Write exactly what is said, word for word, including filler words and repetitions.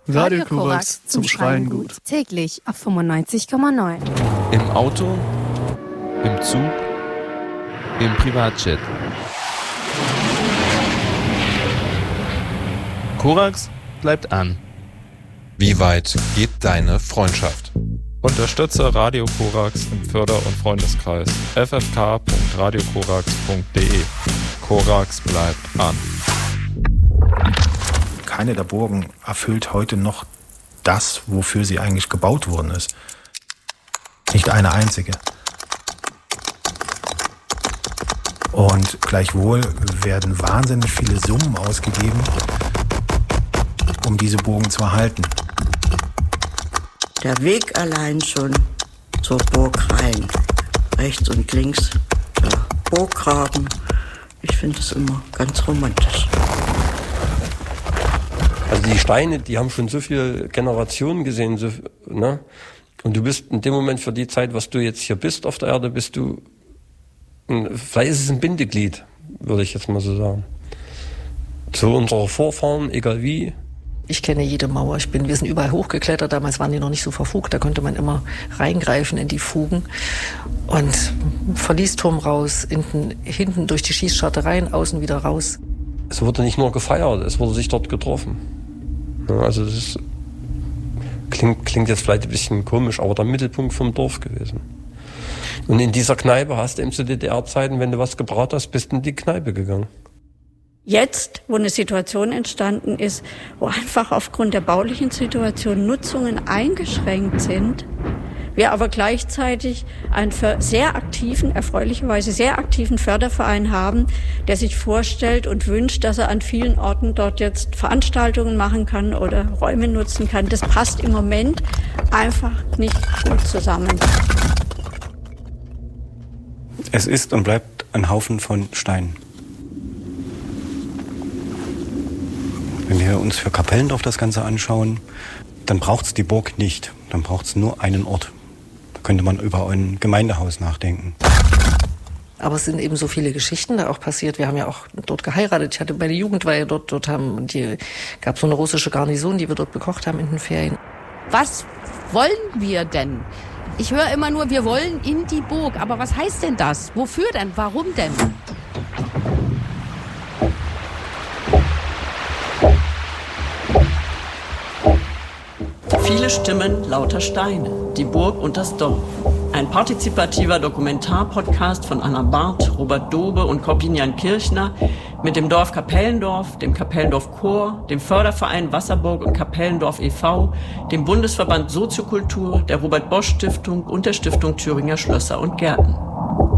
Radio Korax zum Schreien gut. Täglich auf fünfundneunzig Komma neun. Im Auto, im Zug, im Privatjet. Korax bleibt an. Wie weit geht deine Freundschaft? Unterstütze Radio Korax im Förder- und Freundeskreis. f f k punkt radio korax punkt d e. Korax bleibt an. Keine der Burgen erfüllt heute noch das, wofür sie eigentlich gebaut worden ist. Nicht eine einzige. Und gleichwohl werden wahnsinnig viele Summen ausgegeben, um diese Burgen zu erhalten. Der Weg allein schon zur Burg rein. Rechts und links der Burggraben. Ich finde es immer ganz romantisch. Also die Steine, die haben schon so viele Generationen gesehen, so, ne? Und du bist in dem Moment für die Zeit, was du jetzt hier bist auf der Erde, bist du, ein, vielleicht ist es ein Bindeglied, würde ich jetzt mal so sagen. Zu unserer Vorfahren, egal wie. Ich kenne jede Mauer. Ich bin, wir sind überall hochgeklettert. Damals waren die noch nicht so verfugt. Da konnte man immer reingreifen in die Fugen. Und Verliesturm raus, hinten, hinten durch die Schießscharte rein, außen wieder raus. Es wurde nicht nur gefeiert, es wurde sich dort getroffen. Ja, also das ist, klingt, klingt jetzt vielleicht ein bisschen komisch, aber der Mittelpunkt vom Dorf gewesen. Und in dieser Kneipe hast du eben zu D D R-Zeiten, wenn du was gebraut hast, bist du in die Kneipe gegangen. Jetzt, wo eine Situation entstanden ist, wo einfach aufgrund der baulichen Situation Nutzungen eingeschränkt sind, wir aber gleichzeitig einen sehr aktiven, erfreulicherweise sehr aktiven Förderverein haben, der sich vorstellt und wünscht, dass er an vielen Orten dort jetzt Veranstaltungen machen kann oder Räume nutzen kann. Das passt im Moment einfach nicht gut zusammen. Es ist und bleibt ein Haufen von Steinen. Wenn wir uns für Kapellendorf das Ganze anschauen, dann braucht es die Burg nicht. Dann braucht es nur einen Ort. Da könnte man über ein Gemeindehaus nachdenken. Aber es sind eben so viele Geschichten da auch passiert. Wir haben ja auch dort geheiratet. Ich hatte meine Jugendweihe dort. Dort haben die, gab so eine russische Garnison, die wir dort bekocht haben in den Ferien. Was wollen wir denn? Ich höre immer nur, wir wollen in die Burg. Aber was heißt denn das? Wofür denn? Warum denn? Viele Stimmen, lauter Steine. Die Burg und das Dorf. Ein partizipativer Dokumentarpodcast von Anna Barth, Robert Dobe und Korbinian Kirchner mit dem Dorf Kapellendorf, dem Kapellendorf Chor, dem Förderverein Wasserburg und Kapellendorf e V, dem Bundesverband Soziokultur, der Robert Bosch Stiftung und der Stiftung Thüringer Schlösser und Gärten.